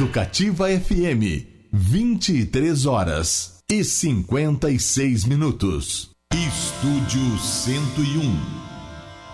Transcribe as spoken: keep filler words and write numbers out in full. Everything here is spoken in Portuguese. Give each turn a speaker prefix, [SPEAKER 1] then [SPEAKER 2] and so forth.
[SPEAKER 1] Educativa F M, vinte e três horas e cinquenta e seis minutos. Estúdio cento e um.